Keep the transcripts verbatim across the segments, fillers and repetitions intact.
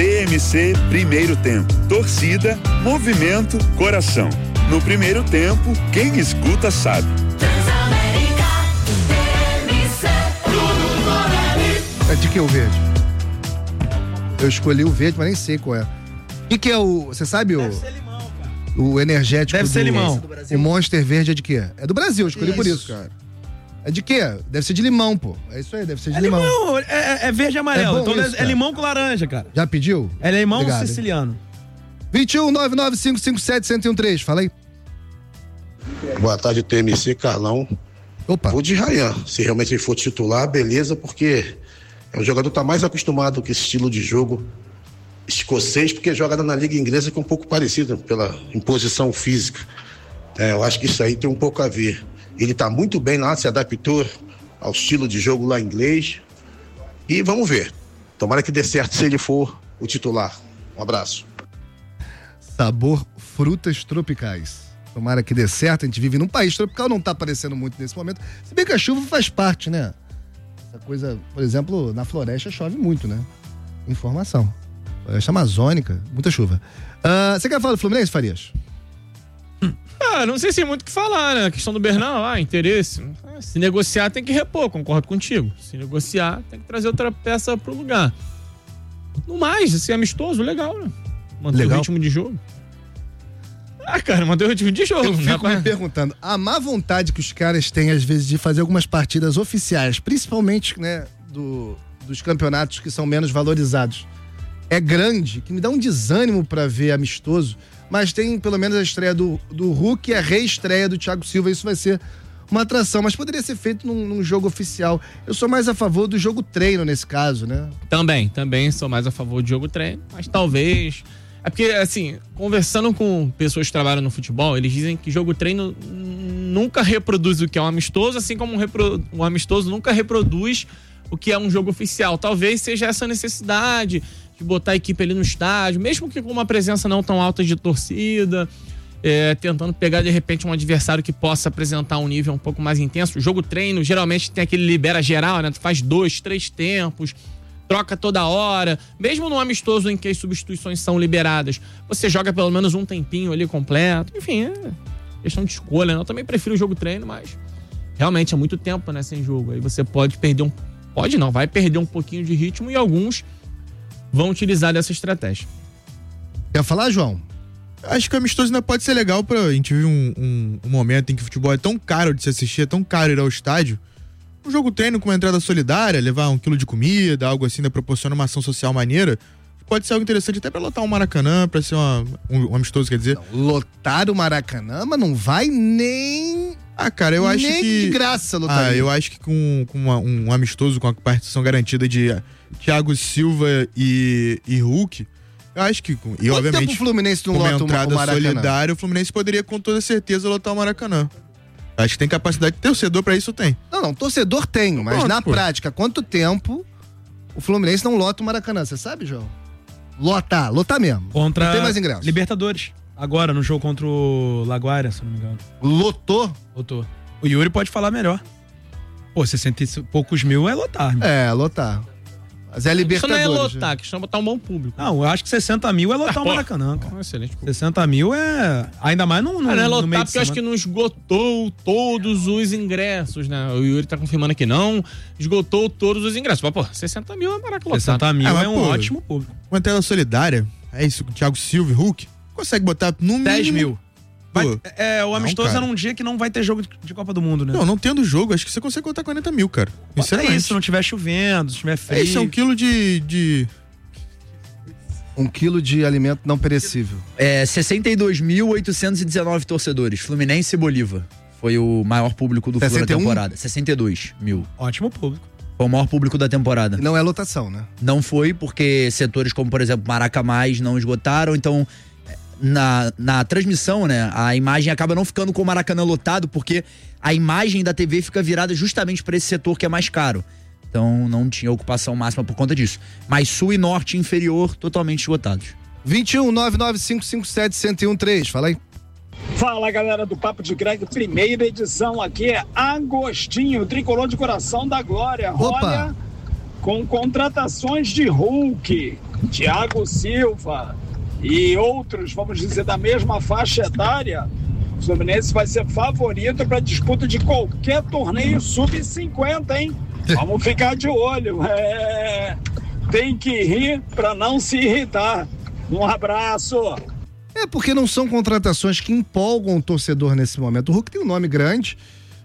T M C Primeiro Tempo. Torcida, movimento, coração. No primeiro tempo, quem escuta sabe. Transamérica, T M C, Bruno Morelli. É de que o verde? Eu escolhi o verde, mas nem sei qual é. O que, que é o... Você sabe o... Deve ser limão, cara. O energético Deve do... ser limão. O Monster verde é de quê? É do Brasil, eu escolhi Isso. por isso, cara. É de quê? Deve ser de limão, pô. É isso aí, deve ser de É limão. limão, é, é verde e amarelo. É bom então isso, é cara. limão com laranja, cara. Já pediu? É limão Obrigado, siciliano. vinte e um, nove nove cinco cinco sete, um zero um três. Fala aí. Boa tarde, T M C, Carlão. Opa. Vou de Ryan. Se realmente ele for titular, beleza, porque é um jogador que tá mais acostumado com esse estilo de jogo escocês, porque joga na Liga Inglesa, que é um pouco parecido pela imposição física. É, eu acho que isso aí tem um pouco a ver. Ele tá muito bem lá, se adaptou ao estilo de jogo lá inglês. E vamos ver. Tomara que dê certo se ele for o titular. Um abraço. Sabor frutas tropicais. Tomara que dê certo, a gente vive num país tropical, não tá aparecendo muito nesse momento. Se bem que a chuva faz parte, né? Essa coisa, por exemplo, na floresta chove muito, né? Informação. Floresta amazônica, muita chuva. Uh, você quer falar do Fluminense, Farias? Ah, não sei se tem muito o que falar, né? A questão do Bernal, ah, interesse. Se negociar, tem que repor, concordo contigo. Se negociar, tem que trazer outra peça pro lugar. No mais, assim, amistoso, legal, né? Manter Legal. o ritmo de jogo. Ah, cara, manter o ritmo de jogo. Eu né? fico me perguntando, a má vontade que os caras têm, às vezes, de fazer algumas partidas oficiais, principalmente, né, do, dos campeonatos que são menos valorizados, é grande, que me dá um desânimo pra ver amistoso, mas tem pelo menos a estreia do, do Hulk e a reestreia do Thiago Silva, isso vai ser uma atração, mas poderia ser feito num, num jogo oficial. Eu sou mais a favor do jogo treino nesse caso, né? Também, também sou mais a favor de jogo treino, mas talvez... É porque, assim, conversando com pessoas que trabalham no futebol, eles dizem que jogo treino nunca reproduz o que é um amistoso, assim como um, repro... um amistoso nunca reproduz o que é um jogo oficial. Talvez seja essa necessidade de botar a equipe ali no estádio, mesmo que com uma presença não tão alta de torcida, é, tentando pegar, de repente, um adversário que possa apresentar um nível um pouco mais intenso. O jogo treino, geralmente, tem aquele libera geral, né? Tu faz dois, três tempos, troca toda hora. Mesmo num amistoso em que as substituições são liberadas, você joga pelo menos um tempinho ali completo. Enfim, é questão de escolha, né? Eu também prefiro o jogo treino, mas realmente é muito tempo, né, sem jogo. Aí você pode perder um... Pode não, vai perder um pouquinho de ritmo e alguns vão utilizar dessa estratégia. Quer falar, João? Acho que o amistoso ainda pode ser legal pra gente ver um, um, um momento em que o futebol é tão caro de se assistir, é tão caro ir ao estádio. Um jogo treino com uma entrada solidária, levar um quilo de comida, algo assim, né, proporciona uma ação social maneira. Pode ser algo interessante até pra lotar um Maracanã, pra ser uma, um, um amistoso, quer dizer. Não, lotar o Maracanã, mas não vai nem... Ah, cara, eu acho nem que... de graça lotar. Ah, eu acho que com, com uma, um amistoso, com a participação garantida de Thiago Silva e, e Hulk, eu acho que... E Quanto obviamente, tempo o Fluminense não com uma lota o entrada Maracanã? solidária, o Fluminense poderia com toda certeza lotar o Maracanã. Acho que tem capacidade de torcedor pra isso, tem. Não, não, torcedor tem, mas Pronto, na pô. prática, quanto tempo o Fluminense não lota o Maracanã? Você sabe, João? Lotar, lotar mesmo. Contra Não tem mais ingresso. Libertadores. Agora, no jogo contra o Laguaira, se não me engano. Lotou? Lotou. O Yuri pode falar melhor. Pô, sessenta e poucos mil é lotar, meu. É, lotar. Mas é Isso não Libertadores. é lotar, a questão é botar um bom público. Não, eu acho que sessenta mil é lotar Ah, o pô. Maracanã, cara. Ah, excelente. sessenta mil é... Ainda mais no, no, Ah, não é no lotar meio de porque eu acho que semana. não esgotou todos os ingressos, né? O Yuri tá confirmando que não esgotou todos os ingressos. Mas, pô, sessenta mil é Maracanã lotado. sessenta mil Ah, mas, é um pô, ótimo público. Uma entrada solidária, é isso, com Thiago Silva e Hulk, consegue botar no mínimo... dez mil. Vai- Pô, é, o amistoso cara. é num dia que não vai ter jogo de, de Copa do Mundo, né? Não, não tendo jogo, acho que você consegue botar quarenta mil, cara. É Sinceramente. isso, se não tiver chovendo, se tiver frio. É isso, é um quilo de... de... Um quilo de alimento não perecível. É, sessenta e dois mil oitocentos e dezenove torcedores, Fluminense e Bolívar. Foi o maior público do Flu na sessenta e um? temporada. sessenta e dois mil. Ótimo público. Foi o maior público da temporada. Não é lotação, né? Não foi, porque setores como, por exemplo, Maraca Mais não esgotaram, então na, na transmissão, né, a imagem acaba não ficando com o Maracanã lotado, porque a imagem da T V fica virada justamente para esse setor que é mais caro. Então não tinha ocupação máxima por conta disso. Mas sul e norte inferior, totalmente esgotados. vinte e um, nove nove cinco cinco sete, um zero um três, fala aí. Fala, galera do Papo de Greg, primeira edição aqui é Agostinho, tricolor de coração da Glória. Opa. Olha, com contratações de Hulk, Thiago Silva e outros, vamos dizer, da mesma faixa etária, o Fluminense vai ser favorito para disputa de qualquer torneio sub cinquenta, hein? Vamos ficar de olho. É... Tem que rir para não se irritar. Um abraço. É porque não são contratações que empolgam o torcedor nesse momento. O Hulk tem um nome grande,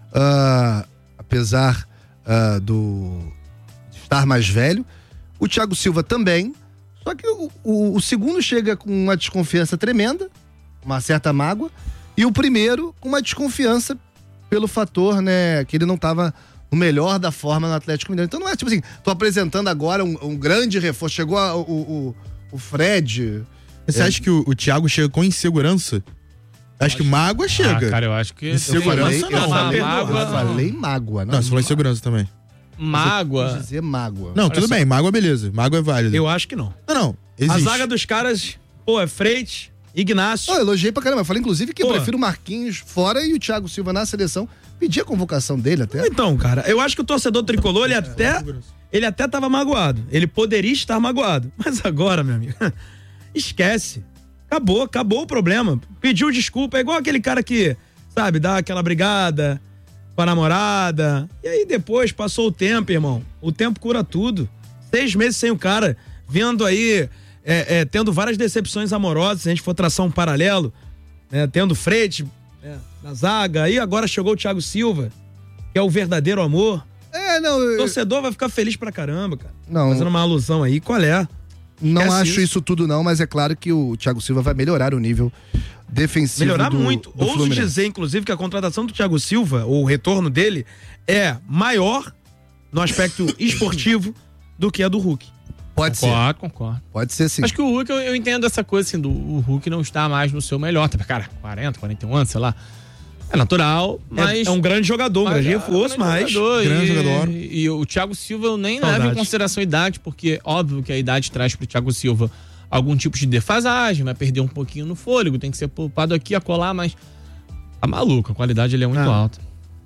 uh, apesar uh, do de estar mais velho. O Thiago Silva também. Só que o, o, o segundo chega com uma desconfiança tremenda, uma certa mágoa, e o primeiro com uma desconfiança pelo fator, né, que ele não estava no melhor da forma no Atlético Mineiro. Então não é tipo assim, tô apresentando agora um, um grande reforço. Chegou a, o, o, o Fred. Você é, acha que o, o Thiago chega com insegurança? Acho, acho que mágoa chega. Ah, cara, eu acho que... Insegurança eu falei, não. eu falei, mágoa, eu falei mágoa. Não, você falou insegurança também. Mágoa. Quis dizer mágoa. Não, tudo só. bem, mágoa beleza. Mágoa é válido. Eu acho que não. Não, não. Existe. A zaga dos caras, pô, é Freitas, Ignacio. Eu elogiei pra caramba. Eu falei, inclusive, que Pô. eu prefiro o Marquinhos fora e o Thiago Silva na seleção. Pedi a convocação dele até. Então, cara, eu acho que o torcedor tricolor, ele até, ele até tava magoado. Ele poderia estar magoado. Mas agora, meu amigo, esquece. Acabou, acabou o problema. Pediu desculpa, é igual aquele cara que, sabe, dá aquela brigada com a namorada. E aí depois passou o tempo, irmão. O tempo cura tudo. Seis meses sem o cara, vendo aí, é, é, tendo várias decepções amorosas, se a gente for traçar um paralelo, né, tendo Freitas é, na zaga, aí agora chegou o Thiago Silva, que é o verdadeiro amor. É, não... Eu... O torcedor vai ficar feliz pra caramba, cara. Não. Fazendo uma alusão aí, qual é? Não Esquece acho isso. isso tudo não, mas é claro que o Thiago Silva vai melhorar o nível defensivo Melhorar do, muito. do Ouso Fluminense. dizer, inclusive, que a contratação do Thiago Silva, ou o retorno dele, é maior no aspecto esportivo do que a do Hulk. Pode ser. Concordo, concordo. Pode ser sim. Acho que o Hulk, eu, eu entendo essa coisa assim, do o Hulk não está mais no seu melhor. Tá, cara, quarenta, quarenta e um anos, sei lá. É natural, mas... É, é um grande jogador, um mas grande é reforço, um grande mas... jogador, grande e, jogador. E, e o Thiago Silva eu nem Saudade. levo em consideração a idade, porque óbvio que a idade traz pro Thiago Silva algum tipo de defasagem, vai perder um pouquinho no fôlego, tem que ser poupado aqui, a colar, mas tá maluco, a qualidade ele é muito Ah. alta.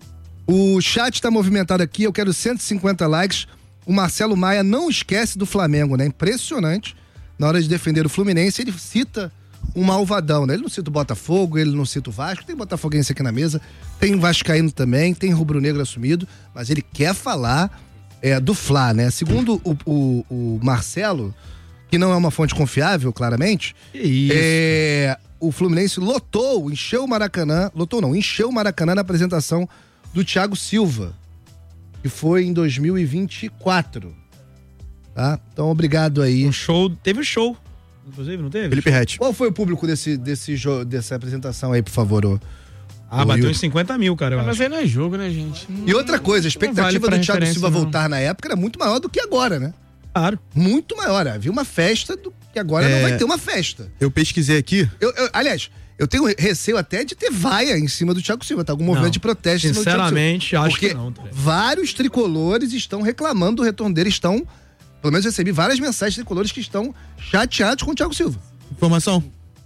O chat tá movimentado aqui, eu quero cento e cinquenta likes. O Marcelo Maia não esquece do Flamengo, né? Impressionante. Na hora de defender o Fluminense, ele cita um malvadão, né? Ele não cita o Botafogo, ele não cita o Vasco, tem botafoguense aqui na mesa, tem vascaíno também, tem rubro-negro assumido, mas ele quer falar é, do Fla, né? Segundo o, o, o Marcelo, que não é uma fonte confiável, claramente, Que isso. é, o Fluminense lotou, encheu o Maracanã, lotou não, encheu o Maracanã na apresentação do Thiago Silva, que foi em dois mil e vinte e quatro, tá? Então, obrigado aí. Um show, teve um show, inclusive, não teve? Felipe Rett. Qual foi o público desse, desse jo- dessa apresentação aí, por favor? ô? Ah, Ô, bateu Yuri. em cinquenta mil, cara, eu Mas acho. aí não é jogo, né, gente? E outra coisa, a Não expectativa vale pra do Thiago referência, Silva não. voltar na época era muito maior do que agora, né? Claro. Muito maior. Havia uma festa do que agora não É. vai ter uma festa. Eu pesquisei aqui. Eu, eu- aliás, eu tenho receio até de ter vaia em cima do Thiago Silva, tá? Algum movimento Não. de protesto em cima do Thiago Silva. Sinceramente, acho Porque que não. Tá? vários tricolores estão reclamando do retorno dele, estão... Pelo menos eu recebi várias mensagens de tricolores que estão chateados com o Thiago Silva. Informação.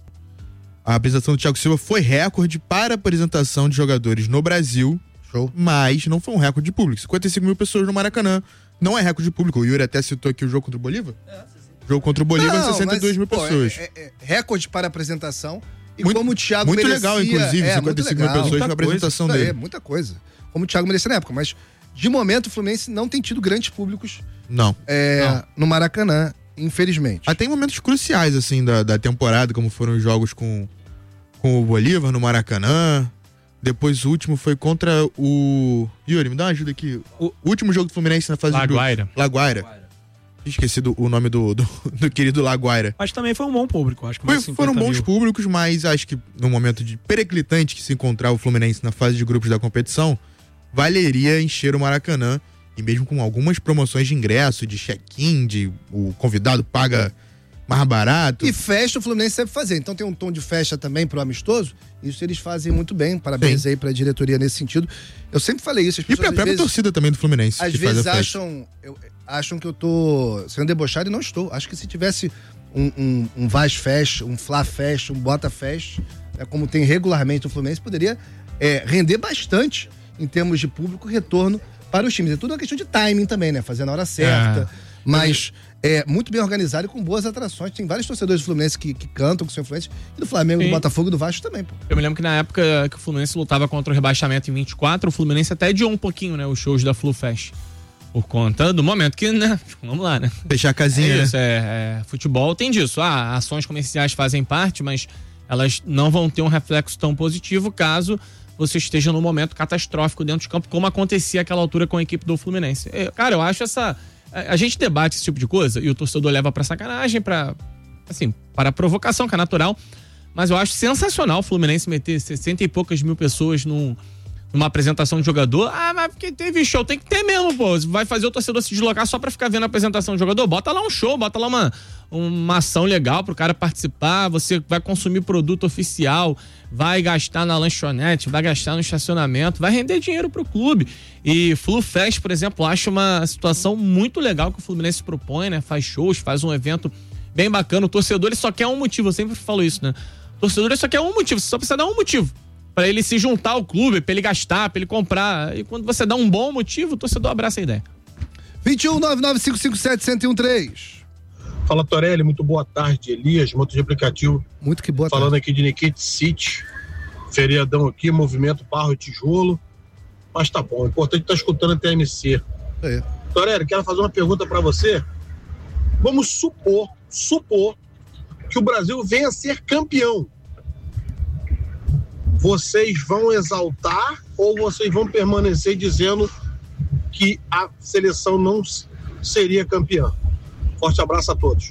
A apresentação do Thiago Silva foi recorde para apresentação de jogadores no Brasil, Show. mas não foi um recorde de público. cinquenta e cinco mil pessoas no Maracanã. Não é recorde de público. O Yuri até citou aqui o jogo contra o Bolívar. O jogo contra o Bolívar, Não, sessenta e dois mas, mil pô, pessoas. É, é- é recorde para apresentação. E Muito- como o Thiago muito merecia... legal, inclusive, é, cinquenta e muito cinco mil legal. pessoas na Muita apresentação coisa. dele. É, muita coisa. Como o Thiago merecia na época. Mas, de momento, o Fluminense não tem tido grandes públicos Não. é, no Maracanã, infelizmente. Até em momentos cruciais, assim, da, da temporada, como foram os jogos com, com o Bolívar no Maracanã. Depois o último foi contra o... Yuri, me dá uma ajuda aqui. O último jogo do Fluminense na fase de grupos. Laguaira. Laguaira. Esqueci do, o nome do, do, do querido Laguaira. Mas também foi um bom público, acho que Foi, mais cinquenta foram bons mil. públicos, mas acho que no momento de periclitante que se encontrar o Fluminense na fase de grupos da competição, valeria encher o Maracanã. E mesmo com algumas promoções de ingresso, de check-in, de o convidado paga mais barato. E festa o Fluminense sabe fazer. Então tem um tom de festa também pro amistoso. Isso eles fazem muito bem. Parabéns Sim. aí pra diretoria nesse sentido. Eu sempre falei isso. As E pessoas, pra às própria vezes, torcida também do Fluminense. às que faz vezes a festa. acham, eu- acham que eu tô sendo debochado e não estou. Acho que se tivesse um, um, um Vaz Fest, um Fla Fest, um Bota Fest, né, como tem regularmente o Fluminense, poderia é, render bastante em termos de público retorno para os times. É tudo uma questão de timing também, né? Fazer na hora certa. Mas é muito bem organizado e com boas atrações. Tem vários torcedores do Fluminense que, que cantam, que são influentes. E do Flamengo, Sim. do Botafogo e do Vasco também, pô. Eu me lembro que na época que o Fluminense lutava contra o rebaixamento em vinte e quatro, o Fluminense até adiou um pouquinho, né, os shows da FluFest. Por conta do momento que, né, vamos lá, né? Fechar a casinha, É isso, né? é, é, futebol tem disso. Ah, ações comerciais fazem parte, mas elas não vão ter um reflexo tão positivo caso você esteja num momento catastrófico dentro de campo, como acontecia àquela altura com a equipe do Fluminense. É, cara, eu acho essa... A, a gente debate esse tipo de coisa e o torcedor leva pra sacanagem, pra, assim, para provocação, que é natural, mas eu acho sensacional o Fluminense meter sessenta e poucas mil pessoas num... numa apresentação de jogador. Ah, mas porque teve show, tem que ter mesmo, pô. Vai fazer o torcedor se deslocar só pra ficar vendo a apresentação do jogador? Bota lá um show, bota lá uma, uma ação legal pro cara participar. Você vai consumir produto oficial, vai gastar na lanchonete, vai gastar no estacionamento, vai render dinheiro pro clube. E FluFest, por exemplo, acho uma situação muito legal que o Fluminense propõe, né? Faz shows, faz um evento bem bacana. O torcedor, ele só quer um motivo, eu sempre falo isso, né? O torcedor, ele só quer um motivo, você só precisa dar um motivo pra ele se juntar ao clube, pra ele gastar, pra ele comprar. E quando você dá um bom motivo, o torcedor abraça a ideia. vinte e um, nove nove cinco cinco sete, um zero um três. Fala, Torelli, muito boa tarde. Elias, moto de aplicativo. Muito que boa Falando tarde. aqui de Nikit City. Feriadão aqui, movimento barro e tijolo. Mas tá bom, o importante é estar escutando a T M C. É. Torelli, quero fazer uma pergunta pra você. Vamos supor, supor que o Brasil venha a ser campeão. Vocês vão exaltar ou vocês vão permanecer dizendo que a seleção não seria campeã? Forte abraço a todos.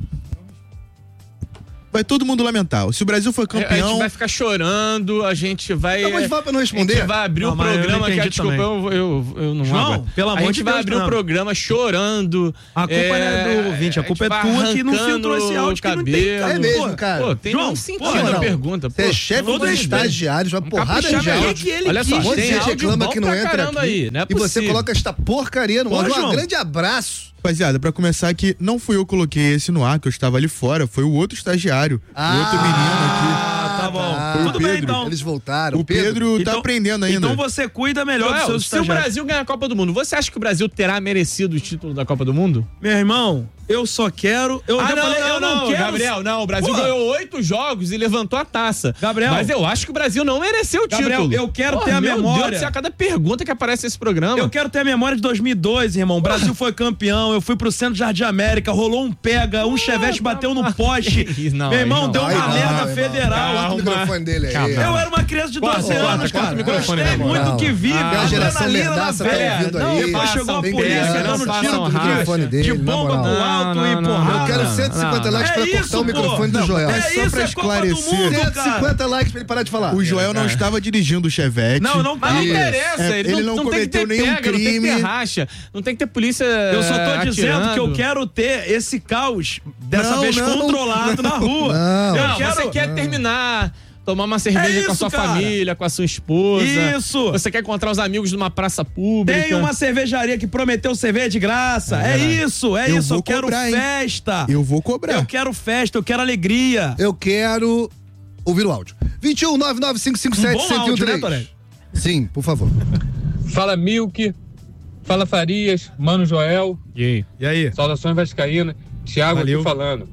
Vai todo mundo lamentar. Se o Brasil for A campeão... gente vai ficar chorando, a gente vai... Não, mas vai pra não responder. A gente vai abrir Não, o mas eu não programa, que entendi desculpa, também. eu, eu, eu não João, aguento. pelo amor A gente de vai Deus, abrir o não. programa chorando. A culpa não é do ouvinte, a culpa é vai tua que não arrancando filtrou esse áudio que não tem cabelo. cabelo. É mesmo, cara. Pô, tem João, um sentido porra, a não. pergunta. Você é pô. chefe Todo dos respeito. estagiários, uma Vamos porrada caprichar de melhor. áudio. que ele Olha só, quis. Um monte de tem gente áudio reclama bom que não pra entra caramba aqui. aí, não é e você possível. coloca esta porcaria no Pô, áudio. Um João. grande abraço. Rapaziada, pra começar aqui, não fui eu que coloquei esse no ar, que eu estava ali fora, foi o outro estagiário, o outro menino aqui. Ah, tá bom. Ah, Foi o Tudo bem, Pedro. então. Eles voltaram. O Pedro, tá Então- aprendendo ainda. Então você cuida melhor dos Joel, seus se o estagiários. Brasil ganhar a Copa do Mundo, você acha que o Brasil terá merecido o título da Copa do Mundo? Meu irmão, eu só quero... Eu ah, já não, falei, não, eu não, não, quero... Gabriel, não. O Brasil Pô. ganhou oito jogos e levantou a taça. Gabriel. Mas eu acho que o Brasil não mereceu o Gabriel, título. eu quero Pô, ter a meu memória. Deus do céu, a cada pergunta que aparece nesse programa. Eu quero ter a memória de dois mil e dois, irmão. O Brasil foi campeão, eu fui pro Centro Jardim América, rolou um pega, um chevette bateu no poste. Não, Meu irmão, não. deu uma Aí não, merda irmão. federal. Corta o microfone dele aí. Calma. Eu era uma criança de doze Corta, anos, corta, cara. corta o microfone, Gostei meu irmão. muito do que vi. Tem uma geração adrenalina na merdaça tá veia. ouvindo Não, aí. depois chegou a Tem polícia criança, dando passam tiro o racha. microfone dele, de na bomba moral. pro alto Não, e não, não, porrada. Eu quero cento e cinquenta não, likes pra É cortar isso, o microfone pô. do Joel. É É só isso, pra é Copa do esclarecer. Mundo, cento e cara. cinquenta likes pra ele parar de falar. O Joel não estava dirigindo o Chevette. Não, não Mas não Isso. interessa, É, ele, ele não, não não tem que ter cometeu nenhum pega, não tem que ter crime. racha, não tem que ter polícia. Eu só tô dizendo atirando. que eu quero ter esse caos, dessa Não, vez não, controlado na rua. Não. Eu Não, quero... você quer terminar, tomar uma cerveja É com a isso, sua cara. família, com a sua esposa. Isso. Você quer encontrar os amigos numa praça pública. Tem uma cervejaria que prometeu cerveja de graça. É, isso, é Eu isso. vou Eu quero cobrar, hein? festa. Eu vou cobrar. Eu quero festa, eu quero alegria. Eu quero ouvir o áudio. vinte e um, nove nove cinco cinco sete, Um bom um zero um áudio, né, três. Torelli? Sim, por favor. Fala Milk, fala Farias, Mano Joel, E E aí? saudações vascaínas, Thiago Valeu. aqui falando.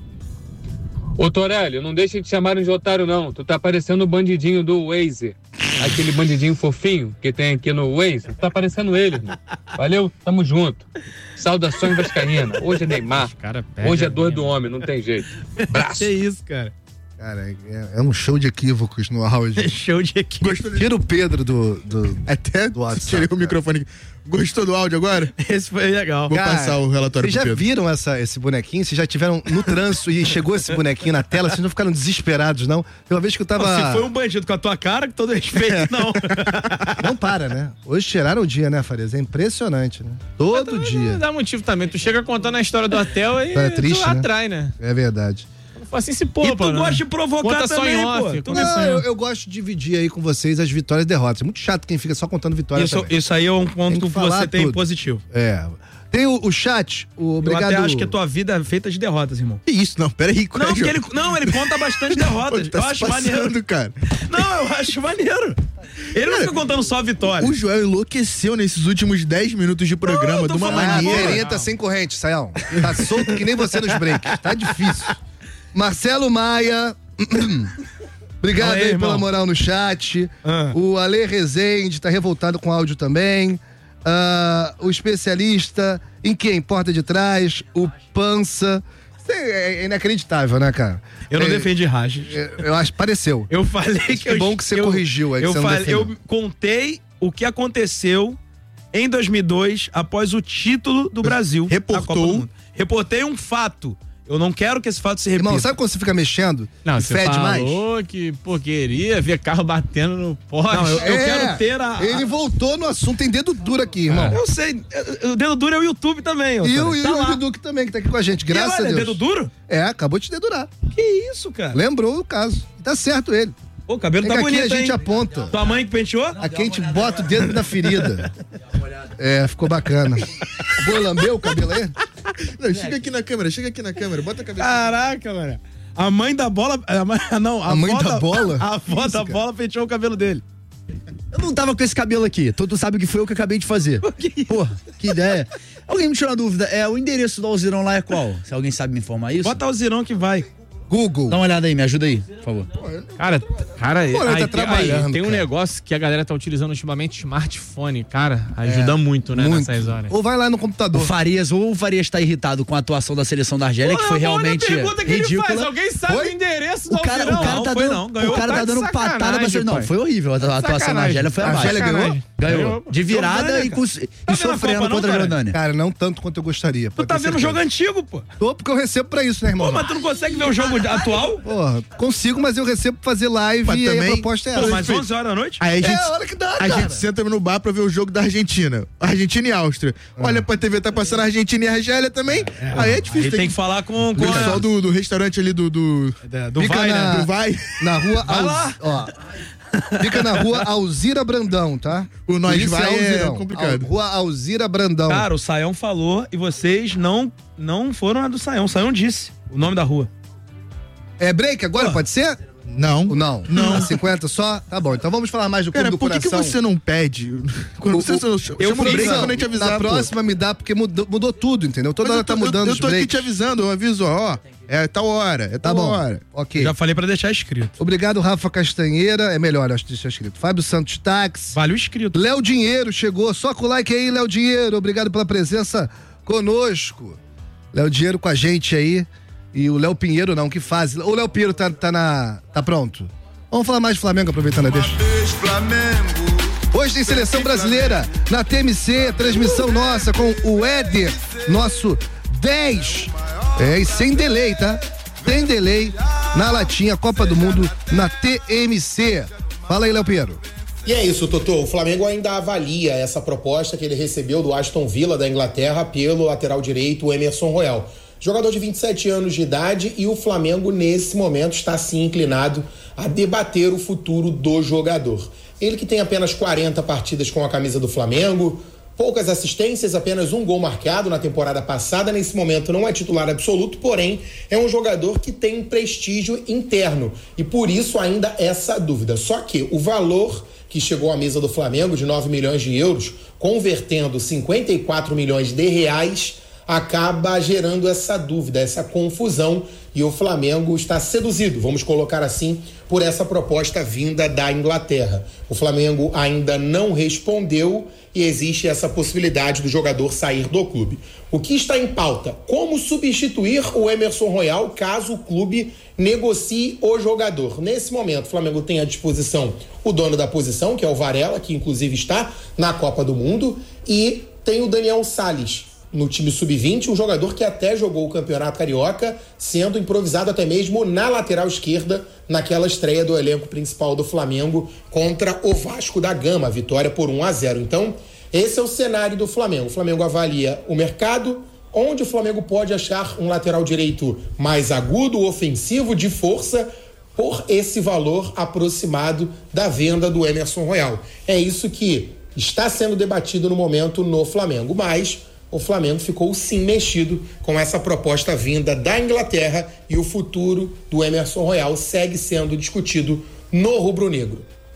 Ô Torelli, não deixa de chamarem de otário não, tu tá parecendo o bandidinho do Waze, aquele bandidinho fofinho que tem aqui no Waze, tu tá parecendo ele, irmão. Valeu, tamo junto. Saudações vascaínas, hoje é Neymar, cara pega hoje é a dor minha. do homem, não tem jeito. Abraço. Que isso, cara? Cara, é, é um show de equívocos no áudio. Show de equipe. Gostou Tira o Pedro do, do, Até do WhatsApp. tirei o cara. microfone aqui. Gostou do áudio agora? Esse foi legal. Vou Cara, passar o relatório Vocês pro já Pedro. viram essa, esse bonequinho? Vocês já tiveram no trânsito e chegou esse bonequinho na tela? Vocês não ficaram desesperados, não? Tem uma vez que eu tava... Se foi um bandido com a tua cara, com todo respeito, não. Não para, né? Hoje tiraram o dia, né, Farias? É impressionante, né? Todo Não dia. dá motivo também. Tu chega contando a história do hotel e É triste, tu né? atrai, né? É verdade. Não faz assim se E poupa, tu né? gosta de provocar Conta só também, em off. pô. Tu Conta só Não, em eu, off. eu gosto de dividir aí com vocês as vitórias e derrotas. É muito chato quem fica só contando vitórias Isso, também. isso aí é um ponto Tem que que, falar você tem tudo. positivo. É. Tem o, o chat, o obrigado... Eu até acho que a tua vida é feita de derrotas, irmão. Que isso? Não, peraí. qual é, Não, porque Joel? ele, não, ele conta bastante derrotas. Pô, tá eu se acho passando, maneiro. cara. Não, eu acho maneiro. Ele não fica contando só a vitória. O Joel enlouqueceu nesses últimos dez minutos de programa, de uma maneira. A Ferrinha tá sem corrente, Saião. Tá solto que nem você nos breaks. Tá difícil. Marcelo Maia. Obrigado Aí, aí, irmão. pela moral no chat. Ah. O Ale Rezende tá revoltado com áudio também. Ah, o especialista em quem? Porta de trás. O Pança. Isso é inacreditável, né, cara? Eu não É, defendi Raches. é, Eu acho que pareceu. Eu falei que, Que eu, bom que você eu, corrigiu aí, que eu, você não falei, defendeu. eu contei o que aconteceu em dois mil e dois após o título do Brasil. Reportou. na Copa do Mundo. Reportei um fato. Eu não quero que esse fato se repita. Irmão, sabe quando você fica mexendo? Não, e você fede mais? falou que, pô, queria ver carro batendo no poste. Não, eu- É, quero ter a- a- Ele voltou no assunto, tem dedo duro aqui, irmão. Eu sei. O dedo duro é o YouTube também. E Antônio. o, e tá o lá. Duque também, que tá aqui com a gente, E graças olha, a Deus. dedo duro? É, acabou de te dedurar. Que isso, cara? Lembrou o caso. Tá certo ele. Pô, o cabelo É tá que aqui bonito, a gente hein? aponta. Tua mãe que penteou? Aqui a gente bota o dedo na ferida. É, ficou bacana. Vou lamber o cabelo aí? Não, chega aqui na câmera, chega aqui na câmera, bota a cabeça. Caraca, mano. A mãe da bola. A mãe, não, a, A mãe avó da bola? A avó Isso, da cara. bola penteou o cabelo dele. Eu não tava com esse cabelo aqui. Tu, tu sabe que foi eu que acabei de fazer. Porra, que ideia. Alguém me tirou uma dúvida. É, o endereço do Alzirão lá é qual? Se alguém sabe me informar isso? Bota o Zirão que vai. Google. Dá uma olhada aí, me ajuda aí, por favor. Cara, cara, Pô, ele aí, tá tem, trabalhando, aí tem um cara. negócio que a galera tá utilizando ultimamente, smartphone, cara, ajuda muito, né, Muito. nessas horas. Ou vai lá no O computador. Farias, ou o Farias tá irritado com a atuação da seleção da Argélia, que foi Olha, realmente olha a pergunta que ele faz. ridícula. Alguém sabe Foi? o endereço do O cara, o Alzirão? cara Não, tá foi dando, não, ganhou. o cara Tá tá de dando patada pra sacanagem, ser. Não, pai. foi horrível. A a atuação da Sacanagem. Argélia foi A abaixo. Argélia ganhou? Ganhou. Ganhou. De virada Jordânia, e, com- e vendo a sofrendo Copa, não, contra a cara? Jordânia. Cara, não tanto quanto eu gostaria. Tu tá vendo o jogo antigo, pô. Tô porque eu recebo pra isso, né, irmão? Pô, mas tu não consegue ver o jogo atual? Porra, consigo, mas eu recebo pra fazer live Mas e aí também- a proposta é Pô, essa. mas onze horas da noite? Aí a gente, É a hora que dá, a cara. gente senta no bar pra ver o jogo da Argentina. Argentina e Áustria. Olha pra T V, tá passando a Argentina e a Argélia também. Aí é difícil. Aí tem que falar com, O com pessoal a, do, do restaurante ali do. do, do Fica Vai, na- né? do Vai. Na rua Vai Alz... lá. Ó. Fica na rua Alzira Brandão, tá? O Nós Polícia Vai é Alzirão. complicado. Al- Rua Alzira Brandão. Cara, o Saião falou e vocês não, não foram na do Saião. O Saião disse o nome da rua. É break agora, Pô. pode ser? Não. Ou não? Não. cinquenta só? Tá bom, então vamos falar mais do Clube Cara, do por que, que Coração. você não pede? Quando O- você o- chama eu o fui break avisando. quando a gente avisar. Na pô. próxima me dá, porque mudou, mudou tudo, entendeu? Toda Mas hora eu tô, tá mudando eu, eu os tô aqui breaks. te avisando, eu aviso, ó, é tal hora, é Tá tal bom, hora. ok. Já falei pra deixar escrito. Obrigado, Rafa Castanheira. É melhor, acho que deixar escrito. Fábio Santos Táxi. Vale o escrito. Léo Dinheiro chegou. Só com o like aí, Léo Dinheiro. Obrigado pela presença conosco. Léo Dinheiro com a gente aí. E o Léo Pinheiro não, que faz. O Léo Pinheiro tá, tá na. tá pronto. Vamos falar mais de Flamengo, aproveitando a deixa. Hoje tem seleção brasileira na T M C, transmissão nossa com o Éder, nosso dez. É, e sem delay, tá? Sem delay na latinha Copa do Mundo na T M C. Fala aí, Léo Pinheiro. E é isso, Totô. O Flamengo ainda avalia essa proposta que ele recebeu do Aston Villa da Inglaterra pelo lateral direito, o Emerson Royal. Jogador de vinte e sete anos de idade, e o Flamengo, nesse momento, está sim inclinado a debater o futuro do jogador. Ele que tem apenas quarenta partidas com a camisa do Flamengo, poucas assistências, apenas um gol marcado na temporada passada. Nesse momento não é titular absoluto, porém é um jogador que tem prestígio interno e por isso ainda essa dúvida. Só que o valor que chegou à mesa do Flamengo de nove milhões de euros, convertendo cinquenta e quatro milhões de reais, acaba gerando essa dúvida, essa confusão, e o Flamengo está seduzido, vamos colocar assim, por essa proposta vinda da Inglaterra. O Flamengo ainda não respondeu e existe essa possibilidade do jogador sair do clube. O que está em pauta? Como substituir o Emerson Royal caso o clube negocie o jogador? Nesse momento, o Flamengo tem à disposição o dono da posição, que é o Varela, que inclusive está na Copa do Mundo, e tem o Daniel Salles no time sub vinte, um jogador que até jogou o Campeonato Carioca, sendo improvisado até mesmo na lateral esquerda, naquela estreia do elenco principal do Flamengo contra o Vasco da Gama, vitória por um a zero. Então, esse é o cenário do Flamengo. O Flamengo avalia o mercado, onde o Flamengo pode achar um lateral direito mais agudo, ofensivo, de força, por esse valor aproximado da venda do Emerson Royal. É isso que está sendo debatido no momento no Flamengo, mas o Flamengo ficou sim mexido com essa proposta vinda da Inglaterra e o futuro do Emerson Royal segue sendo discutido no rubro-negro.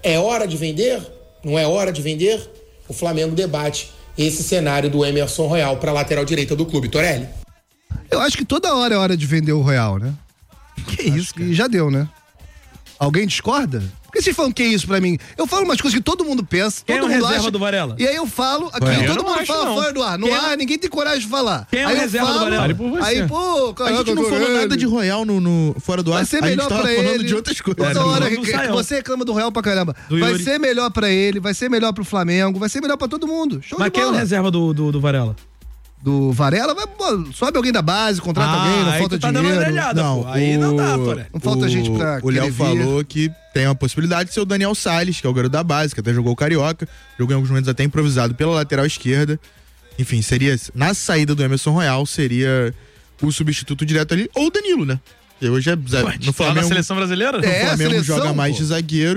É hora de vender? Não é hora de vender? O Flamengo debate esse cenário do Emerson Royal para a lateral direita do clube. Torelli? Eu acho que toda hora é hora de vender o Royal, né? Que isso, que já deu, né? Alguém discorda? Por que vocês falam que é isso pra mim? Eu falo umas coisas que todo mundo pensa, Quem todo é o mundo reserva acha. do Varela? E aí eu falo, aqui Ué, eu todo não mundo acho, fala não. fora do ar. No Quem é- ar, ninguém tem coragem de falar. Quem é o aí eu reserva do falo, Varela? Fale por você. Aí, pô, A gente não falou nada de Royal no, no- fora do ar. Vai ser a gente melhor tava pra falando ele. de outras coisas. Toda É, hora do que- Saião. você reclama do Real pra caramba. Do vai Yuri. ser melhor pra ele, vai ser melhor pro Flamengo, vai ser melhor pra todo mundo. Show Mas de quem é o bola. reserva do, do, do Varela? Do Varela, vai, pô, sobe alguém da base, contrata Ah, alguém, não aí falta tu tá dando dinheiro. orelhada, Não, pô. Aí não dá, o- Torelli. Não falta o- gente pra O Léo querer vir. falou que tem a possibilidade de ser o Daniel Salles, que é o garoto da base, que até jogou o Carioca, jogou em alguns momentos até improvisado pela lateral esquerda. Enfim, seria, na saída do Emerson Royal, seria o substituto direto ali, ou o Danilo, né? Que hoje é, Ué, no Flamengo, na seleção brasileira? no É, Flamengo seleção, joga mais pô. de zagueiro,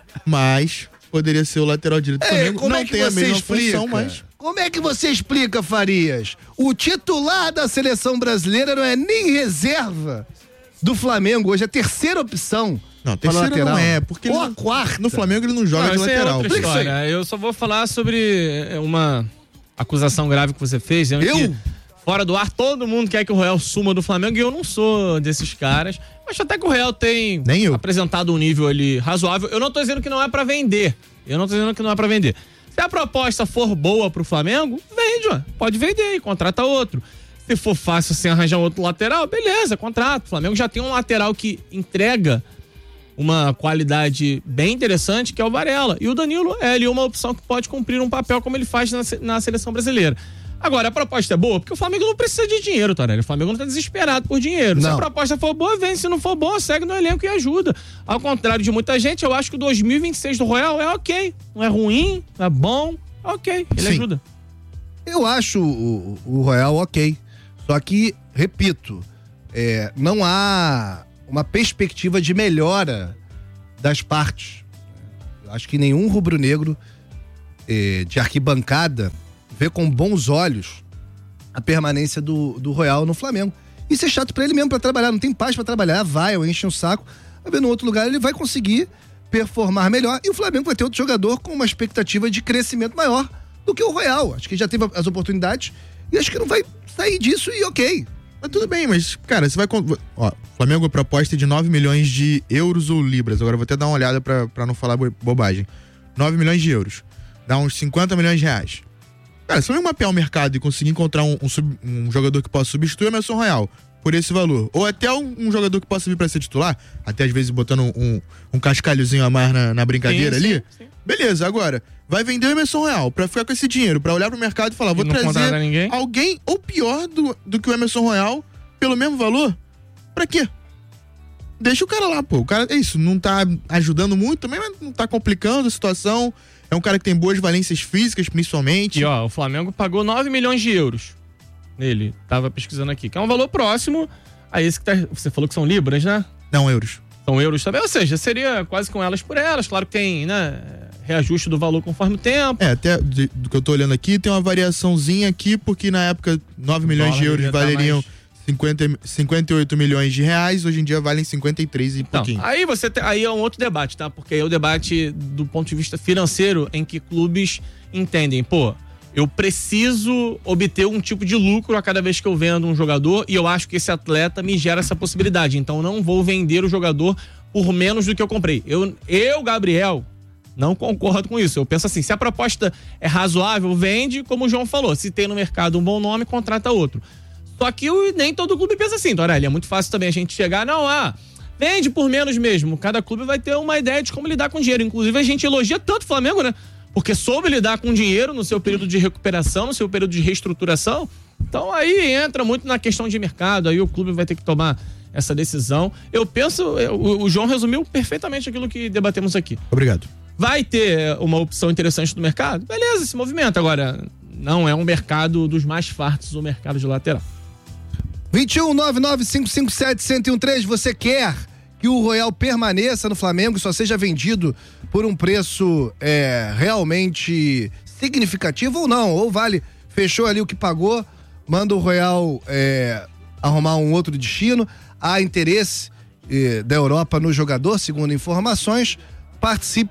mas poderia ser o lateral direito do É, Flamengo. como Não é que tem a você mesma explica? função, mas... Como é que você explica, Farias? O titular da seleção brasileira não é nem reserva do Flamengo hoje, é a terceira opção. Não, para terceira lateral. não é, porque ele Ou a não- quarta. no Flamengo ele não joga Não, de isso é lateral. outra Explica isso aí. história. Eu só vou falar sobre uma acusação grave que você fez. Eu? Que, fora do ar, todo mundo quer que o Royal suma do Flamengo e eu não sou desses caras. Acho até que o Royal tem apresentado um nível ali razoável. Eu não tô dizendo que não é pra vender. Eu não tô dizendo que não é pra vender. Se a proposta for boa pro Flamengo, vende, ó. Pode vender e contrata outro. Se for fácil assim arranjar um outro lateral, beleza, contrata. O Flamengo já tem um lateral que entrega uma qualidade bem interessante, que é o Varela. E o Danilo é ali uma opção que pode cumprir um papel como ele faz na, se- na seleção brasileira. Agora, a proposta é boa, porque o Flamengo não precisa de dinheiro, Torelli. O Flamengo não tá desesperado por dinheiro. Se a Não. proposta for boa, vem. Se não for boa, segue no elenco e ajuda. Ao contrário de muita gente, eu acho que o dois mil e vinte e seis do Royal é ok. Não é ruim, não é bom, é ok. Ele Sim. ajuda. Eu acho o, o Royal ok. Só que, repito, é, não há uma perspectiva de melhora das partes. Eu acho que nenhum rubro-negro eh, de arquibancada vê com bons olhos a permanência do, do Royal no Flamengo. Isso é chato pra ele mesmo pra trabalhar, não tem paz pra trabalhar, vai, eu enche um saco. Vai ver no outro lugar, ele vai conseguir performar melhor e o Flamengo vai ter outro jogador com uma expectativa de crescimento maior do que o Royal. Acho que já teve as oportunidades e acho que não vai sair disso e ok. Mas tudo bem, mas, cara, você vai. con- Ó, Flamengo proposta de nove milhões de euros ou libras. Agora eu vou até dar uma olhada pra, pra não falar bo- bobagem. nove milhões de euros. Dá uns cinquenta milhões de reais. Cara, se eu mapear o mercado e conseguir encontrar um, um sub- um jogador que possa substituir o Emerson Royal por esse valor, ou até um, um jogador que possa vir pra ser titular, até às vezes botando um, um, um cascalhozinho a mais na, na brincadeira Sim, sim, ali, sim. beleza. Agora, vai vender o Emerson Royal pra ficar com esse dinheiro, pra olhar pro mercado e falar, vou não trazer contratar ninguém? alguém ou pior do, do que o Emerson Royal pelo mesmo valor? Pra quê? Deixa o cara lá, pô. O cara, é isso, não tá ajudando muito também, mas não tá complicando a situação. É um cara que tem boas valências físicas, principalmente. E ó, o Flamengo pagou nove milhões de euros nele. Tava pesquisando aqui, que é um valor próximo a esse que tá, você falou que são libras, né? Não, euros. São euros também, ou seja, seria quase com elas por elas. Claro que tem, né, reajuste do valor conforme o tempo. É, até de- do que eu tô olhando aqui, tem uma variaçãozinha aqui, porque na época nove milhões de dólar euros devia tá valeriam mais- cinquenta, cinquenta e oito milhões de reais, hoje em dia valem cinquenta e três e Então, pouquinho. aí você te- aí é um outro debate, tá? Porque aí é o debate do ponto de vista financeiro em que clubes entendem, pô, eu preciso obter um tipo de lucro a cada vez que eu vendo um jogador e eu acho que esse atleta me gera essa possibilidade. Então eu não vou vender o jogador por menos do que eu comprei. Eu, eu Gabriel, não concordo com isso. Eu penso assim, se a proposta é razoável, vende, como o João falou. Se tem no mercado um bom nome, contrata outro. Só que o- nem todo clube pensa assim, Torelli. É muito fácil também a gente chegar, não, ah, vende por menos mesmo. Cada clube vai ter uma ideia de como lidar com dinheiro. Inclusive, a gente elogia tanto o Flamengo, né? Porque soube lidar com dinheiro no seu período de recuperação, no seu período de reestruturação. Então aí entra muito na questão de mercado, aí o clube vai ter que tomar essa decisão. Eu penso, o, o João resumiu perfeitamente aquilo que debatemos aqui. Obrigado. Vai ter uma opção interessante do mercado? Beleza, esse movimento. Agora, não é um mercado dos mais fartos, o mercado de lateral. vinte e um, nove nove cinco cinco sete, um zero um três, você quer que o Royal permaneça no Flamengo e só seja vendido por um preço é, realmente significativo ou não? Ou vale, fechou ali o que pagou, manda o Royal é, arrumar um outro destino. Há interesse eh, da Europa no jogador, segundo informações. Participe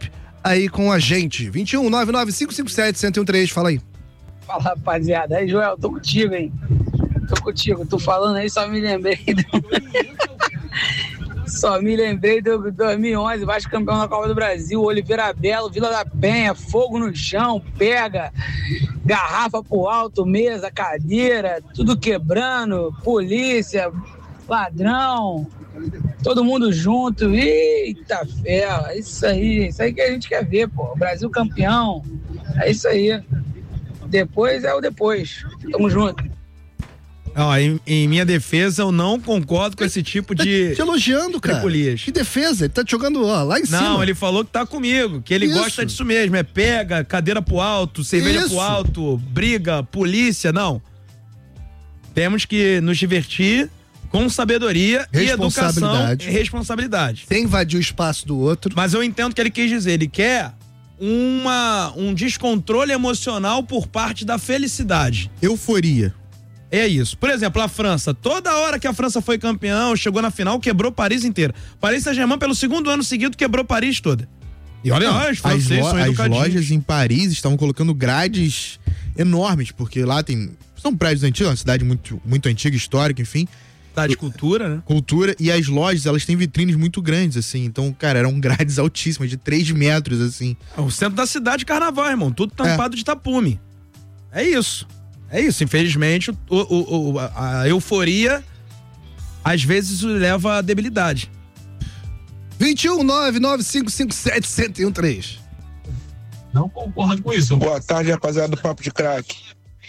aí com a gente. vinte e um, nove nove cinco cinco sete, um zero um três, fala aí. Fala, rapaziada. Aí, Joel, tô contigo, hein? Tô contigo. Tô falando aí, só me lembrei do... Só me lembrei do dois mil e onze, Vasco campeão da Copa do Brasil, Oliveira Belo, Vila da Penha, fogo no chão, pega, garrafa pro alto, mesa, cadeira, tudo quebrando, polícia, ladrão, todo mundo junto. Eita ferro, é isso aí, isso aí que a gente quer ver, pô. Brasil campeão, é isso aí. Depois é o depois. Tamo junto. Ó, em, em minha defesa, eu não concordo com esse tipo de. Te elogiando, cara. Tripulias. Que defesa? Ele tá te jogando ó, lá em cima. Não, ele falou que tá comigo, que ele Isso. gosta disso mesmo. É pega, cadeira pro alto, cerveja Isso. pro alto, briga, polícia, não. Temos que nos divertir com sabedoria e educação Responsabilidade. e responsabilidade. Sem invadir o espaço do outro. Mas eu entendo o que ele quis dizer. Ele quer uma, um descontrole emocional por parte da felicidade. Euforia. É isso. Por exemplo, a França. Toda hora que a França foi campeão, chegou na final, quebrou Paris inteira. Paris Saint-Germain, pelo segundo ano seguido, quebrou Paris toda. E olha lá, os as, franceses lo são as educadinhos. lojas em Paris estavam colocando grades enormes, porque lá tem... São prédios antigos, uma cidade muito, muito antiga, histórica, enfim. Cidade de cultura, né? Cultura. E as lojas, elas têm vitrines muito grandes, assim. Então, cara, eram grades altíssimas, de três metros, assim. O centro da cidade, carnaval, irmão. Tudo tampado é. de tapume. É isso. É isso. Infelizmente, o, o, o, a euforia às vezes leva à debilidade. vinte e um, nove nove cinco cinco sete, um zero um três. Não concordo com isso. Boa tarde, rapaziada do Papo de Craque.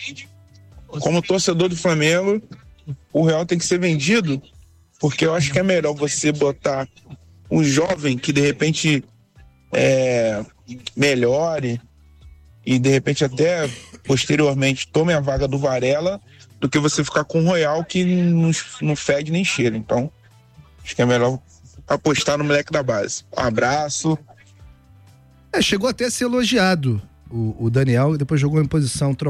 Como torcedor do Flamengo, o Real tem que ser vendido, porque eu acho que é melhor você botar um jovem que de repente é, melhore e de repente até posteriormente tome a vaga do Varela, do que você ficar com um Royal que não, não fede nem cheira. Então, acho que é melhor apostar no moleque da base. Um abraço. É, chegou até a ser elogiado o, o Daniel e depois jogou em posição trocada.